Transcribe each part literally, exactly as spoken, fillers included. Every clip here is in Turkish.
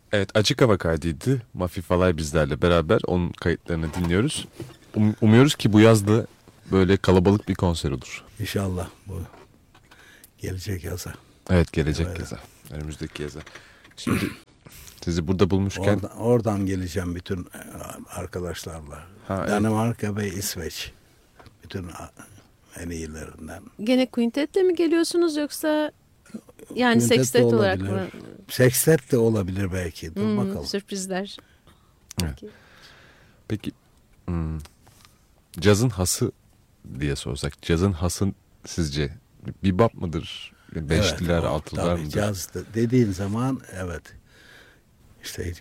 Evet, açık hava kaydıydı. Mafi Falay bizlerle beraber onun kayıtlarını dinliyoruz. Um- umuyoruz ki bu yaz da böyle kalabalık bir konser olur. İnşallah bu gelecek yaza. Evet, gelecek Evet. yaza. Önümüzdeki yaza. Şimdi sizi burada bulmuşken... Oradan, oradan geleceğim bütün e, arkadaşlarla. Ha, evet. Danimarka ve İsveç. Bütün en iyilerinden. Gene quintetle mi geliyorsunuz yoksa yani Quintet de sextet olarak olabilir. mı? Sextet de olabilir belki. Dur Hmm, bakalım. sürprizler. Evet. Peki. Peki, hmm, cazın hası diye sorsak, cazın hası sizce bebop mıdır? Beşliler, Evet, o, altılar tabii, mıdır? caz da- dediğin zaman evet. İşte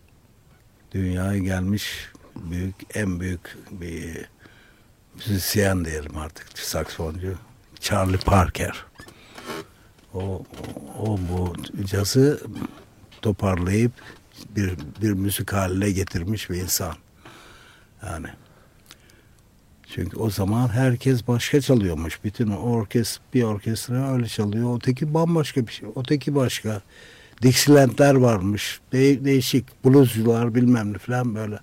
dünyaya gelmiş büyük, en büyük bir müzisyen diyelim artık, saksafoncu Charlie Parker. O, o, o bu cazı toparlayıp bir bir müzik haline getirmiş bir insan. Yani çünkü o zaman herkes başka çalıyormuş. Bütün orkestra, bir orkestra öyle çalıyor. Öteki bambaşka bir şey. Öteki başka. Dixieland'ler varmış. De- değişik bluescular bilmem ne falan böyle.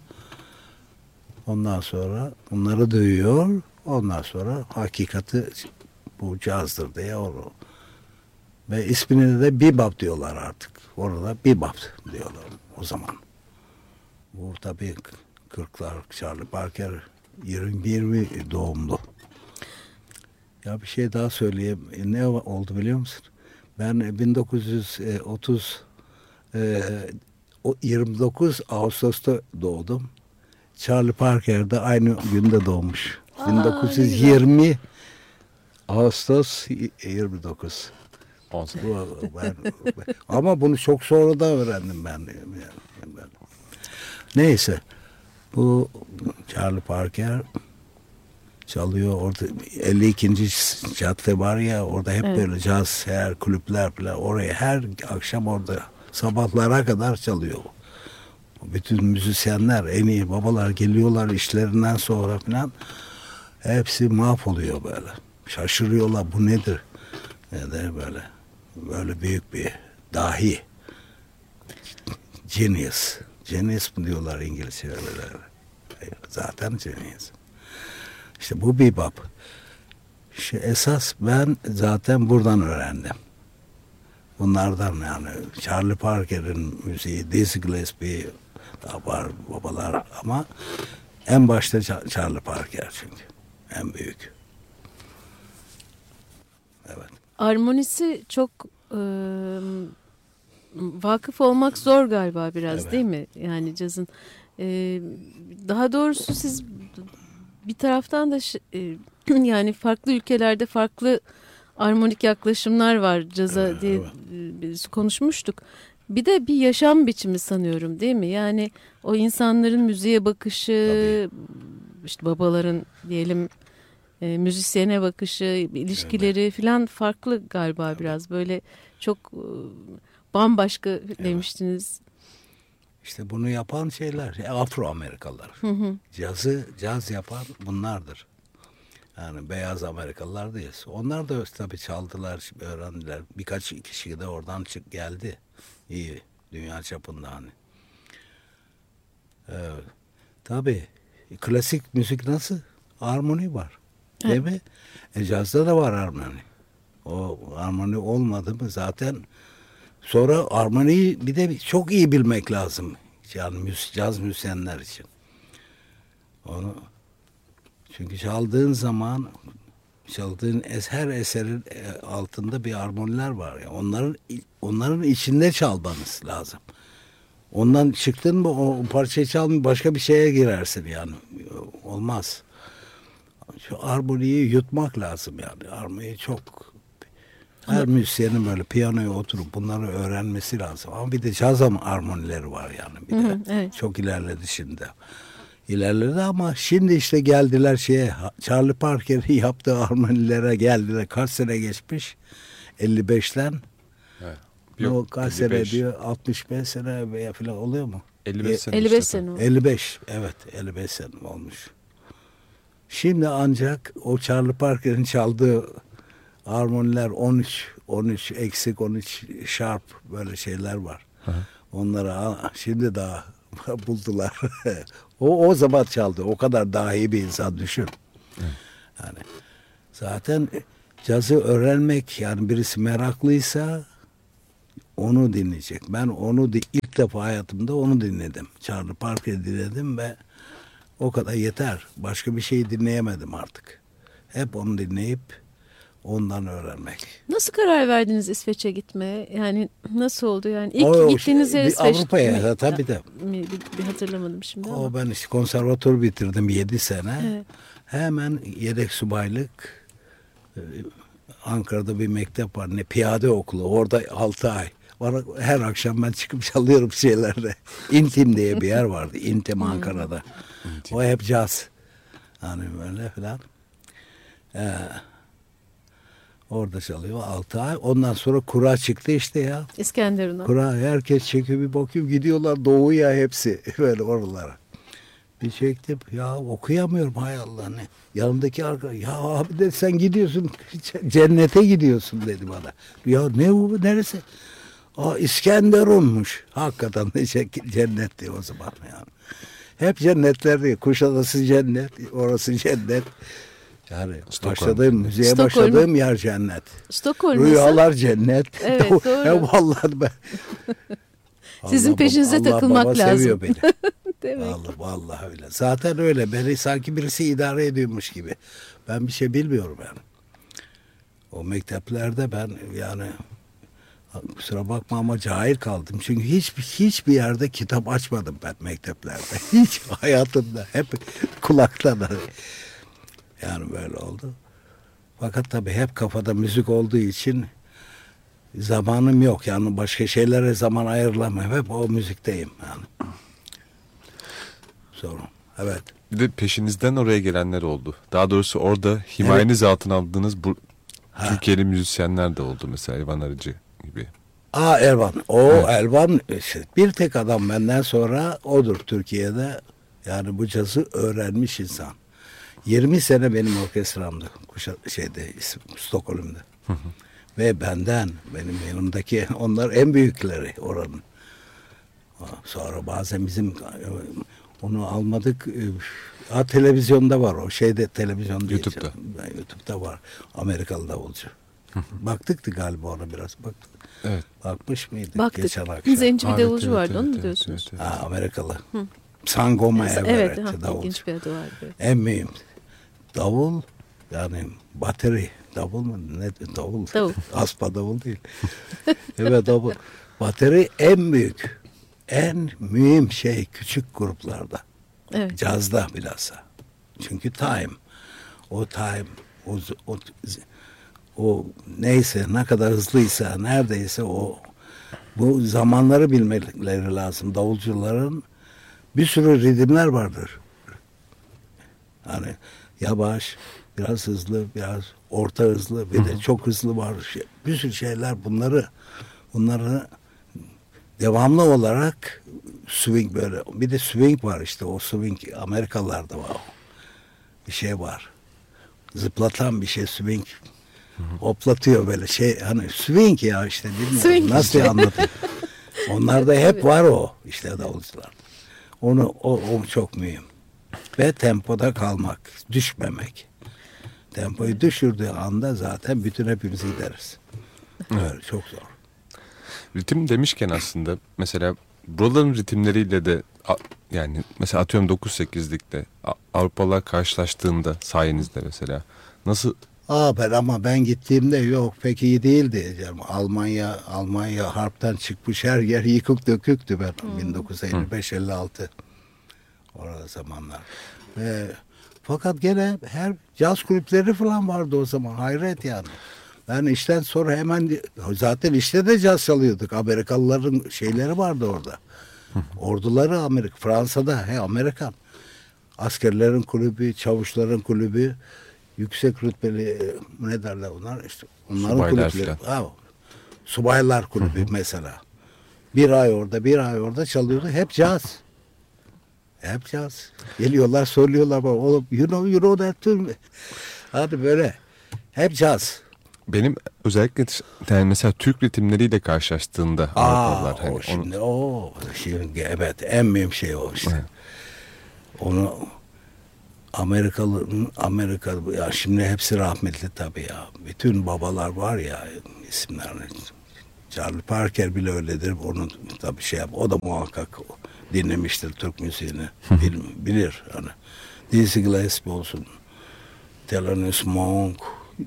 Ondan sonra bunları duyuyor. Ondan sonra hakikati bu cazdır diye onu. Ve ismini de bebop diyorlar artık. Orada bebop diyorlar o zaman. Bu tabii kırklar Charlie Parker yirmi yirmi doğumlu. Ya bir şey daha söyleyeyim. Ne oldu biliyor musun? Ben bin dokuz yüz otuz e, yirmi dokuz Ağustos'ta doğdum. Charlie Parker de aynı günde doğmuş. Aa, bin dokuz yüz yirmi Ağustos yirmi dokuz. On sene. Bu, ben, ama bunu çok sonra da öğrendim ben. Yani, ben. Neyse. Bu Charlie Parker çalıyor. Orada elli ikinci cadde var ya, orada hep Evet. böyle caz, her kulüpler falan, oraya her akşam orada sabahlara kadar çalıyor. Bütün müzisyenler, en iyi babalar geliyorlar işlerinden sonra falan. Hepsi mahvoluyor böyle. Şaşırıyorlar, bu nedir? Ya da böyle böyle büyük bir dahi. Genius. Genius mu diyorlar İngilizce'de? Zaten genius. İşte bu bebop. İşte esas ben zaten buradan öğrendim. Bunlardan yani Charlie Parker'in müziği, Dizzy Gillespie da var babalar ama en başta Charlie Parker çünkü. En büyük. Evet. Armonisi çok e, vakıf olmak zor galiba biraz, Evet. değil mi? Yani cazın. E, daha doğrusu siz bir taraftan da ş- e, yani farklı ülkelerde farklı armonik yaklaşımlar var caza Evet, diye evet. e, biz konuşmuştuk. Bir de bir yaşam biçimi sanıyorum, değil mi? Yani o insanların müziğe bakışı, işte babaların diyelim e, müzisyene bakışı, ilişkileri falan farklı galiba. Evet. Biraz böyle çok e, bambaşka demiştiniz. İşte bunu yapan şeyler Afro Amerikalılar. Hı hı. Cazı caz yapan bunlardır. Yani beyaz Amerikalılar değil. Onlar da tabii çaldılar, öğrendiler. Birkaç kişi de oradan çık geldi. İyi, dünya çapında hani. Evet. Tabii klasik müzik nasıl? Armoni var. Değil mi? E, cazda da var armoni. O armoni olmadı mı zaten sonra armoniyi bir de çok iyi bilmek lazım. Yani müzik, caz müzisyenler için. Onu çünkü çaldığın zaman çaldığın es, her eserin e, altında bir armoniler var ya. Onların onların içinde çalmanız lazım. Ondan çıktın mı o parçayı çalmıyor, başka bir şeye girersin yani. Olmaz. Şu armoniyi yutmak lazım yani. Armoniyi çok her müzisyenin böyle piyanoya oturup bunları öğrenmesi lazım. Ama bir de caz armonileri var yani. Bir de Hı hı, evet. çok ilerledi şimdi. İlerledi ama şimdi işte geldiler şeye, Charlie Parker'in yaptığı armonilere geldiler. Kaç sene geçmiş? elli beşten. Evet. O kaç sene elli beş. diyor? altmış beş sene veya falan oluyor mu? elli beş sene elli beş işte. sene oldu. elli beş. Evet, elli beş sene olmuş. Şimdi ancak o Charlie Parker'in çaldığı armoniler on üç, on üç eksik, on üç sharp böyle şeyler var. Hı hı. Onları a- şimdi daha buldular. o o zaman çaldı. O kadar dahi bir insan düşün. Yani zaten cazı öğrenmek, yani birisi meraklıysa onu dinleyecek. Ben onu di- ilk defa hayatımda onu dinledim. Charlie Parker'ı dinledim ve o kadar yeter. Başka bir şey dinleyemedim artık. Hep onu dinleyip ondan öğrenmek. Nasıl karar verdiniz İsveç'e gitmeye? Yani nasıl oldu yani? İlk O- o gittiğiniz şey, yer bir İsveç Avrupa'ya, mi? ha, tabii de. Mi? Bir, bir hatırlamadım şimdi ama. O ben işte konservatuvar bitirdim yedi sene. Evet. Hemen yedek subaylık, e, Ankara'da bir mektep var, ne piyade okulu, orada altı ay. Bana, her akşam ben çıkıp çalıyorum şeylerde. İntim diye bir yer vardı. İntim Ankara'da. O hep caz. Hani böyle falan. Ee, orada çalıyor altı ay. Ondan sonra kura çıktı işte ya. İskenderun'a. Kura, herkes çekiyor, bir bakıyor gidiyorlar doğuya hepsi böyle oralara. Bir çektim ya, okuyamıyorum, hay Allah ne. Yanımdaki arkadaş, ya abi dedi, sen gidiyorsun cennete gidiyorsun dedi bana. Ya ne bu, neresi? Aa, İskenderun'muş. Hakikaten de cennetti o zaman yani. Hep cennetlerdi. Kuşadası cennet, orası cennet. Yani Stockholm. başladığım, müziğe Stockholm. başladığım yer cennet. Stockholm nasıl? Rüyalar cennet. Evet, doğru. Ya vallahi ben. Sizin Allah, peşinize Allah takılmak baba lazım. seviyor beni. Demek. Vallahi, vallahi öyle. Zaten öyle. Beni sanki birisi idare ediyormuş gibi. Ben bir şey bilmiyorum yani. O mekteplerde ben yani kusura bakma ama cahil kaldım. Çünkü hiçbir hiçbir yerde kitap açmadım ben mekteplerde. Hiç hayatımda. Hep kulaktan. Yani böyle oldu. Fakat tabii hep kafada müzik olduğu için zamanım yok. Yani başka şeylere zaman ayırlamam. Hep o müzikteyim yani. Sorun. Evet. Bir de peşinizden oraya gelenler oldu. Daha doğrusu orada himayeniz altına aldığınız bu Ha. Türkiye'li müzisyenler de oldu mesela Elvan Arıcı gibi. Aa, Elvan. O Elvan işte bir tek adam benden sonra odur Türkiye'de. Yani bu cazı öğrenmiş insan. yirmi sene benim orkestramdı. Kuşa, şeyde Stockholm'da. Ve benden, benim yanımdaki onlar en büyükleri oranın. Sonra bazen bizim onu almadık. Ha, televizyonda var o şeyde, televizyonda. YouTube'da. YouTube'da var. Amerikalı davulcu. Baktıktı galiba ona biraz. Baktık. Evet. Bakmış mıydık Baktık. geçen akşam? Zenci bir Evet, davulcu evet, vardı, evet, onu mu evet, diyorsunuz? evet, evet. Ha, Amerikalı. Sangoma Evet, Everett ha, davulcu. ilginç bir adı var. Evet. En mühim. Davul, yani bateri. Davul mu? Ne? Davul. Davul. Aspa davul değil. Evet, davul. Bateri en büyük, en mühim şey küçük gruplarda. Evet. Cazda bilhassa. Çünkü time. O time, o, o, o neyse, ne kadar hızlıysa, neredeyse o, bu zamanları bilmeleri lazım. Davulcuların bir sürü ritimler vardır. Hani yavaş, biraz hızlı, biraz orta hızlı, bir de çok hızlı var. Şey, bir sürü şeyler, bunları bunları devamlı olarak swing böyle. Bir de swing var işte, o swing Amerikalılarda var. Bir şey var. Zıplatan bir şey, swing. Hoplatıyor böyle şey, hani swing ya işte, bilmiyorum Swing nasıl işte. anlatayım. Onlarda hep var o işte davulcular. Onu o, o çok mühim. Ve tempoda kalmak, düşmemek. Tempoyu düşürdüğü anda zaten bütün hepimiz gideriz. Böyle çok zor. Ritim demişken aslında mesela buraların ritimleriyle de a- yani mesela atıyorum dokuz sekizlikte A- Avrupalılar karşılaştığında sayenizde mesela nasıl Aa, ben ama ben gittiğimde yok pek iyi değil diyeceğim. Almanya Almanya harpten çıkmış, her yer yıkık döküktü ben bin dokuz yüz elli beş elli altı orada zamanlar. Ve, fakat gene her caz kulüpleri falan vardı o zaman, hayret yani. Ben işten sonra hemen, zaten işte de caz çalıyorduk. Amerikalıların şeyleri vardı orada. Orduları Amerika, Fransa'da he Amerikan. Askerlerin kulübü, çavuşların kulübü, yüksek rütbeli ne derler onlar işte. Onların Subaylar kulüpleri. filan. Ha, Subaylar kulübü mesela. Bir ay orada, bir ay orada çalıyordu. Hep caz. Hep caz. Geliyorlar, söylüyorlar bana, oğlum you know, you know that tune. Hadi böyle. Hep caz. benim özellikle yani mesela Türk ritimleriyle karşılaştığında Aa, Avrupalılar hani o onu- şimdi o şimdi evet en mühim şey o işte. Evet. Onu Amerikalı Amerikalı ya şimdi hepsi rahmetli tabii ya. Bütün babalar var ya isimlerini. Charlie Parker bile öyledir. Onu tabii şey yap. O da muhakkak dinlemiştir Türk müziğini. Bil, bilir hani. Dizzy Gillespie olsun. Thelonious Monk,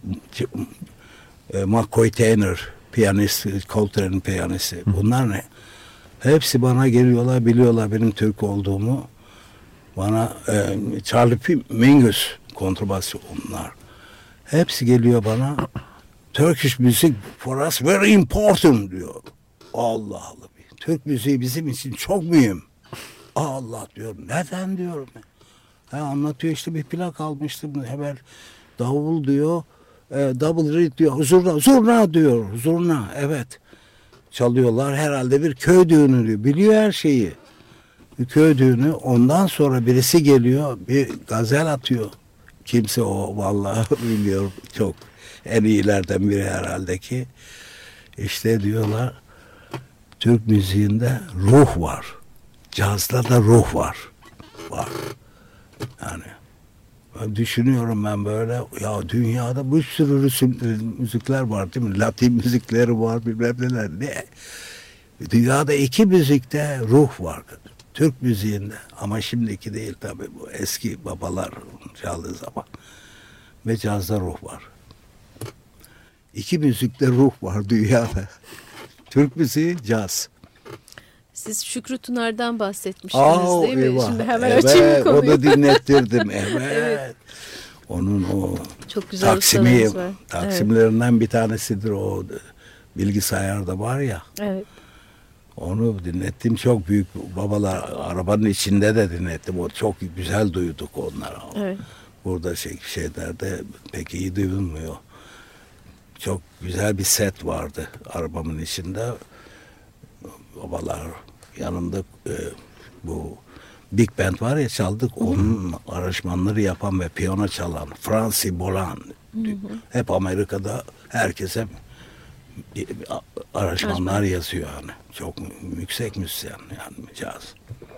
e, McCoy Tyner, piyanist, Coltrane'in piyanisti. Bunlar ne? Hepsi bana geliyorlar, biliyorlar benim Türk olduğumu. Bana e, Charlie P. Mingus kontrbasçı onlar. Hepsi geliyor bana. Turkish music for us very important diyor. Allah Allah. Türk müziği bizim için çok mühim. Allah diyorum. Neden diyorum. Ha, anlatıyor işte bir plak almıştım. Hemen davul diyor. E, double reed diyor. Zurna, zurna diyor. Zurna evet. Çalıyorlar. Herhalde bir köy düğünü diyor. Biliyor her şeyi. Bir köy düğünü. Ondan sonra birisi geliyor. Bir gazel atıyor. Kimse o vallahi bilmiyorum. Çok en iyilerden biri herhalde ki. İşte diyorlar Türk müziğinde ruh var. Cazda da ruh var. Var. Yani ben düşünüyorum ben böyle ya dünyada bir sürü resim, müzikler var değil mi? Latin müzikleri var bilmem neler. Ne? Dünyada iki müzikte ruh var. Türk müziğinde ama şimdiki değil tabii bu eski babalar çaldığı zaman. Ve cazda ruh var. İki müzikte ruh var dünyada. Türk müziği, caz. Siz Şükrü Tunar'dan bahsetmiştiniz Aa, değil mi? eyvah. Şimdi hemen evet, açayım konuyu. onu dinlettirdim. Evet. Evet. Onun o Çok güzel Taksimi, ustalarınız var. Taksimlerinden bir tanesidir o bilgisayarda var ya. Evet. Onu dinlettim çok büyük babalar arabanın içinde de dinlettim. O çok güzel duyduk onları. Evet. Burada şey, şeylerde pek iyi duyulmuyor. Çok güzel bir set vardı arabamın içinde. Babalar yanımda e, bu Big Band var ya çaldık. Onun aranjmanları yapan ve piyano çalan Francis Bolan. Hep Amerika'da herkese aranjmanlar yazıyor yani. Çok yüksek müzisyen yani caz.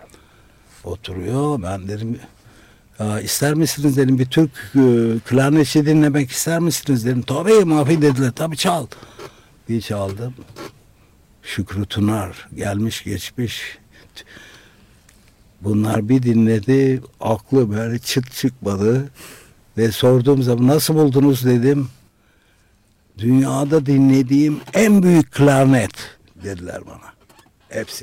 Oturuyor. Ben dedim ya, ister misiniz dedim bir Türk e, klarnetçi dinlemek ister misiniz dedim. Tabii mafi dediler. Tabii çal. Bir çaldım. Şükrü Tunar gelmiş geçmiş. Bunlar bir dinledi. Aklı böyle çıt çıkmadı. Ve sorduğum zaman nasıl buldunuz dedim. Dünyada dinlediğim en büyük klarnet dediler bana. Hepsi.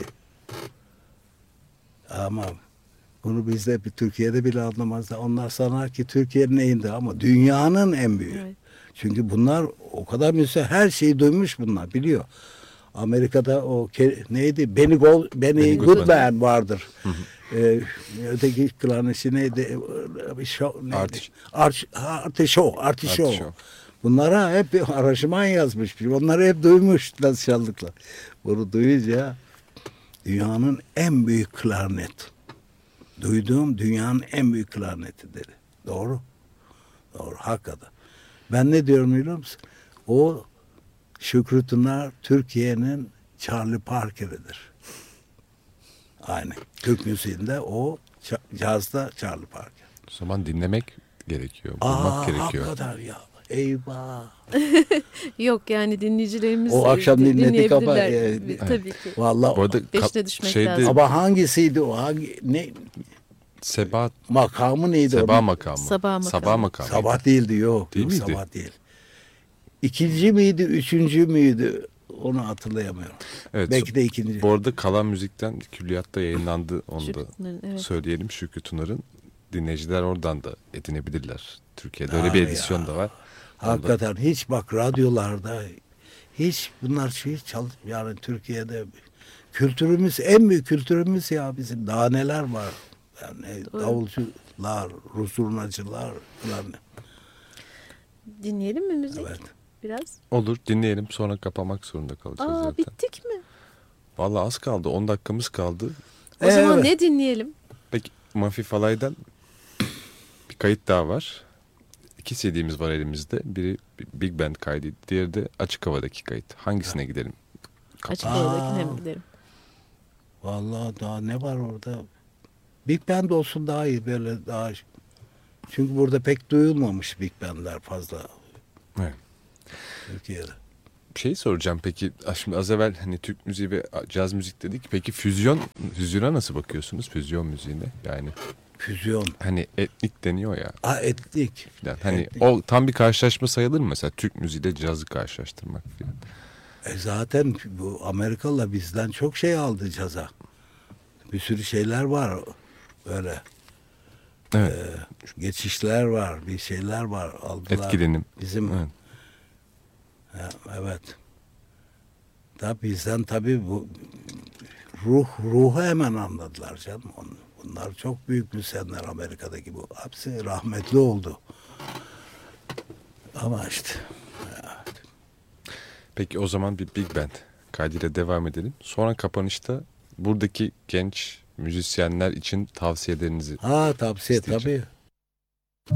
Ama bunu bizde bir Türkiye'de bile anlamazlar. Onlar sanar ki Türkiye'nin neyinde ama dünyanın en büyüğü. Evet. Çünkü bunlar o kadar müzisyen her şeyi duymuş bunlar biliyor. Amerika'da o ke, neydi? Benny, Gold, Benny, Benny Goodman, Goodman vardır. Hı hı. Ee, öteki klarnetçi neydi? Bir show, neydi? Artiş- Arch, Artichoke. Artichoke. Artichoke. Bunlara hep bir aranjman yazmış. Onları hep duymuş nasıl çaldıklar. Bunu duyunca dünyanın en büyük klarnet. Duyduğum dünyanın en büyük klarneti dedi. Doğru. Doğru. Hakikaten. Ben ne diyorum biliyor musun? O Şükrü Tunar Türkiye'nin Charlie Parker'idir. Aynı. Türk müziğinde o cazda Charlie Parker. o zaman dinlemek gerekiyor. Bulmak Aa, gerekiyor. hakikaten ya. Eyvah. Yok yani dinleyicilerimiz O akşam di- dinledik ama, dinleyebilirler. e, Tabii ki. Vallahi Bu arada Peşine ka- düşmek şeyde lazım. ama hangisiydi o? Hangi ne Seba, makamı neydi Seba onun? makamı. Sabah makamı. Sabah makamı. Sabah değildi yok. Değil yok, miydi? Sabah değil. İkinci miydi, üçüncü müydü? Onu hatırlayamıyorum. Evet, Belki de ikinci. Bu arada kalan müzikten külliyatta yayınlandı. Onu Şükrü da Tunar'ın, evet. söyleyelim. Şükrü Tunar'ın dinleyiciler oradan da edinebilirler. Türkiye'de Ha öyle bir ya. edisyon da var. Hakikaten hiç bak radyolarda hiç bunlar şey çalış yani Türkiye'de kültürümüz en büyük kültürümüz ya bizim daha neler var yani Doğru. davulcular, ruzurnacılar falan. Dinleyelim mi müzik? Evet. Biraz. Olur, dinleyelim, sonra kapamak zorunda kalacağız Aa, zaten. bittik mi? Vallahi az kaldı, on dakikamız kaldı. O zaman Evet. ne dinleyelim? Peki Mafi Falay'dan bir kayıt daha var. İki C D'miz var elimizde. Biri bir Big Band kaydıydı. Diğeri de açık havadaki kayıt. Hangisine gidelim? Açık Aa. havadakine mi gidelim? Vallahi daha ne var orada? Big Band olsun daha iyi, böyle daha. Çünkü burada pek duyulmamış Big Band'ler fazla Evet. Türkiye'de. Bir şey soracağım peki. ah, Şimdi az evvel hani Türk müziği ve caz müzik dedik. Peki füzyon, füzyona nasıl bakıyorsunuz? Füzyon müziğine. Yani Füzyon. hani etnik deniyor ya. Ha, etnik. Falan. Hani Etnik. o tam bir karşılaşma sayılır mı? Mesela Türk müziğiyle cazı karşılaştırmak falan. E zaten bu Amerikalılar bizden çok şey aldı caza. Bir sürü şeyler var böyle. Evet. Ee, geçişler var, bir şeyler var aldılar. Etkilenim. Bizim Evet. Ha, evet. Tabii bizden tabii bu ruh ruhu hemen anladılar canım. On- Bunlar çok büyük müzisyenler Amerika'daki bu. Hepsi rahmetli oldu. Ama işte evet. Peki o zaman bir Big Band kaydıyla devam edelim. Sonra kapanışta buradaki genç müzisyenler için tavsiyelerinizi Ha, tavsiye İsteyeceğim. tabii.